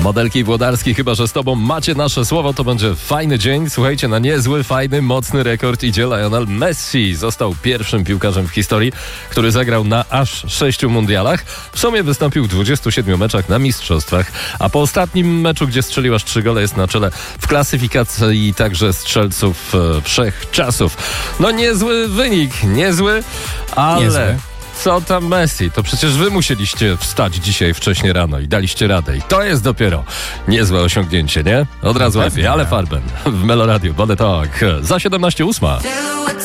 Modelki Włodarski, chyba że z tobą macie nasze słowo, to będzie fajny dzień. Słuchajcie, na niezły, fajny, mocny rekord idzie Lionel Messi. Został pierwszym piłkarzem w historii, który zagrał na aż 6 mundialach. W sumie wystąpił w 27 meczach na mistrzostwach, a po ostatnim meczu, gdzie strzelił aż 3 gole, jest na czele w klasyfikacji także strzelców wszechczasów. No niezły wynik, niezły, ale... Niezły. Co tam Messi? To przecież wy musieliście wstać dzisiaj wcześnie rano i daliście radę. I to jest dopiero niezłe osiągnięcie, nie? Od razu lepiej, ale Farben w Meloradiu. Bonne tak. Za 17:08.